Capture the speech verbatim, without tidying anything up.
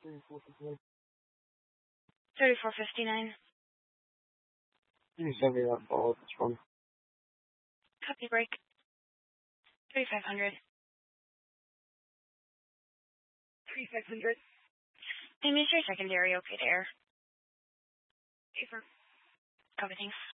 thirty-four fifty-nine. You can send me that follow-up. It's fun. Copy break. thirty-five hundred. thirty-five hundred. And is your secondary okay to air? Paper. Copy, thanks.